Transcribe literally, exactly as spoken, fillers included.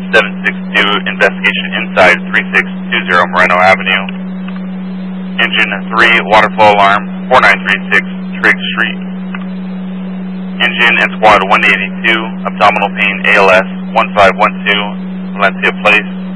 seven six two, investigation inside three six two zero Moreno Avenue. Engine three, waterfall alarm, four nine three six Trigg Street. Engine and squad one eighty-two, abdominal pain A L S one five one two, Valencia Place.